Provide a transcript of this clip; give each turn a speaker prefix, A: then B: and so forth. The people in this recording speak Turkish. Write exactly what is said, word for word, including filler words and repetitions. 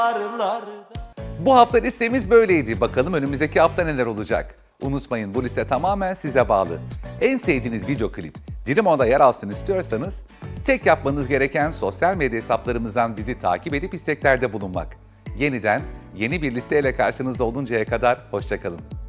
A: Bu hafta listemiz böyleydi. Bakalım önümüzdeki hafta neler olacak? Unutmayın, bu liste tamamen size bağlı. En sevdiğiniz video klip Dirimo'da yer alsın istiyorsanız tek yapmanız gereken sosyal medya hesaplarımızdan bizi takip edip isteklerde bulunmak. Yeniden yeni bir listeyle karşınızda oluncaya kadar hoşça kalın.